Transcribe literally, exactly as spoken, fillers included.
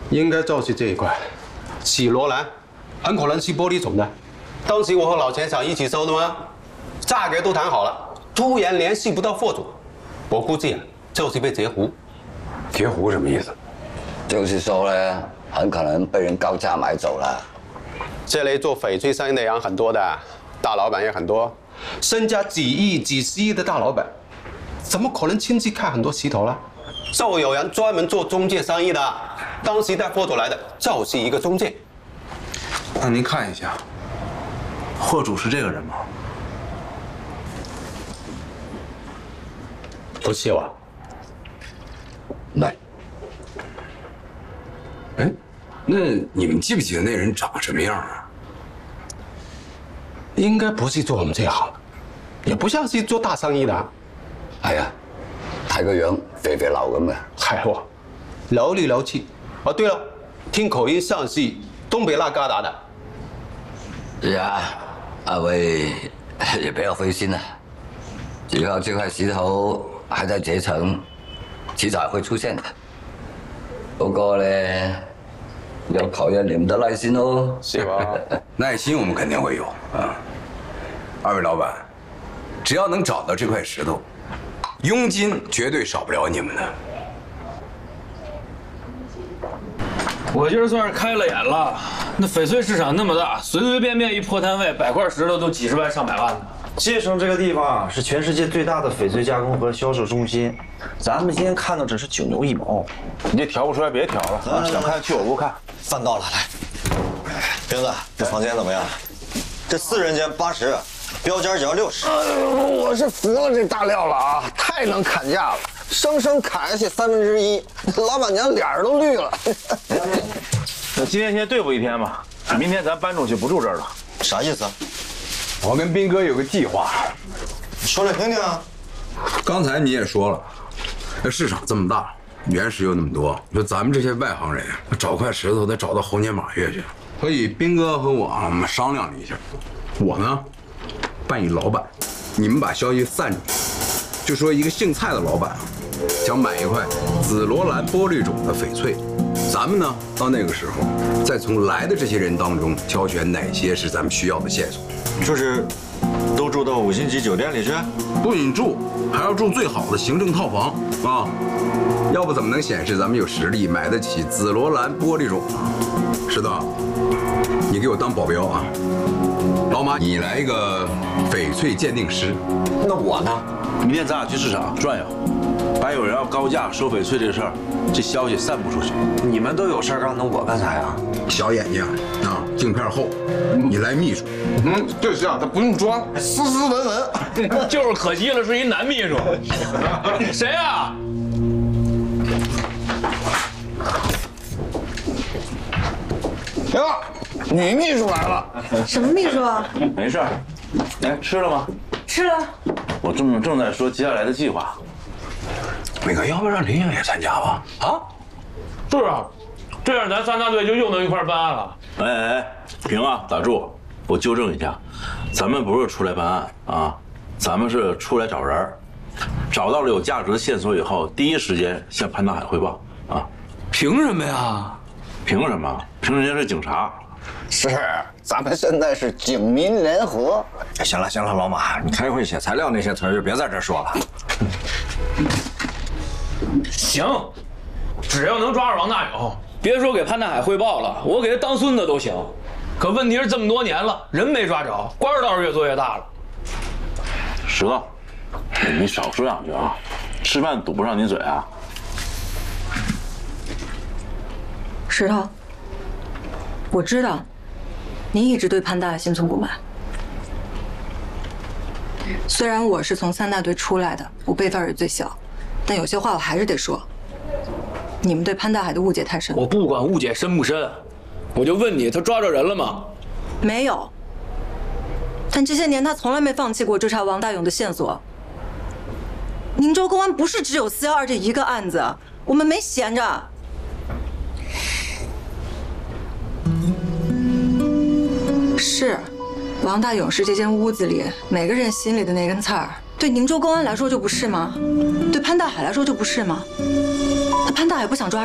应该就是这一块，紫罗兰，很可能是玻璃种的。当时我和老钱想一起收的嘛，价格都谈好了，突然联系不到货主，我估计啊，就是被截胡。 截胡什么意思？ 就是说呢，很可能被人高价买走了。 这里做翡翠生意的人很多的，大老板也很多，身家几亿、几十亿的大老板，怎么可能亲自看很多石头了？就有人专门做中介生意的，当时带货主来的就是一个中介。 那您看一下，货主是这个人吗？ 不是我。 来。 哎，那你们记不记得那人长什么样啊？ 应该不是做我们这行的，也不像是做大生意的。 係啊，睇個樣肥肥流咁嘅。 係喎，流里流氣。哦，對了，聽口音像是東北那旮達的。 是啊，阿威也不要灰心了，只要這塊石頭還在這層，遲早會出現的。不過呢，要考驗你們的耐心哦。 是吧？ 耐心我们肯定会有啊。二位老板，只要能找到这块石头，佣金绝对少不了你们的。 我今儿算是开了眼了，那翡翠市场那么大，随随便便一破摊位，百块石头都几十万上百万的。 芥城这个地方是全世界最大的翡翠加工和销售中心，咱们今天看到只是九牛一毛。 你这调不出来别调了，啊、想看去我屋看。 饭到了，来，瓶子，这房间怎么样？这四人间八十，标间只要六十。 哎呦，我是服了这大料了啊！太能砍价了，生生砍下去三分之一，老板娘脸儿都绿了。 那今天先对付一天吧，明天咱搬出去不住这儿了。 啥意思？ 我跟斌哥有个计划， 说来听听啊。 刚才你也说了，这市场这么大，原石又那么多，你说咱们这些外行人找块石头得找到猴年马月去。所以斌哥和我啊，我们商量了一下，我呢扮演老板，你们把消息散出去，就说一个姓蔡的老板啊，想买一块紫罗兰玻璃种的翡翠，咱们呢到那个时候，再从来的这些人当中挑选哪些是咱们需要的线索。 就是都住到五星级酒店里去？ 不仅住，还要住最好的行政套房啊！要不怎么能显示咱们有实力买得起紫罗兰玻璃种啊？是的，你给我当保镖啊！老马，你来一个翡翠鉴定师。 那我呢？ 明天咱俩去市场转悠，把有人要高价收翡翠这事儿，这消息散布出去。 你们都有事儿干，那我干啥呀？ 小眼睛啊，镜片厚，你来秘书。 嗯，就是啊，他不用装，斯斯文文。 就是可惜了，是一男秘书。谁啊？ 行了，女秘书来了。 什么秘书啊？ 没事儿，来吃了吗？ 吃了。 我正正在说接下来的计划。 伟哥，要不让林英也参加吧？啊？ 是啊，这样咱三大队就又能一块办案了。 哎哎哎，平啊，打住！我纠正一下，咱们不是出来办案啊，咱们是出来找人儿，找到了有价值的线索以后，第一时间向潘大海汇报啊。 凭什么呀？ 凭什么？凭人家是警察。 是，咱们现在是警民联合。 哎，行了行了，老马，你开会写材料那些词儿就别在这儿说了。 行，只要能抓着王大勇，别说给潘大海汇报了，我给他当孙子都行。可问题是这么多年了，人没抓着，官儿倒是越做越大了。 石头，你少说两句啊，吃饭堵不上你嘴啊。 石头，我知道，你一直对潘大海心存不满。虽然我是从三大队出来的，我辈分也最小，但有些话我还是得说。你们对潘大海的误解太深。 我不管误解深不深，我就问你，他抓着人了吗？ 没有。但这些年他从来没放弃过追查王大勇的线索。宁州公安不是只有四幺二这一个案子，我们没闲着。是，王大勇是这间屋子里每个人心里的那根刺儿，对宁州公安来说就不是吗？对潘大海来说就不是吗？那潘大海不想抓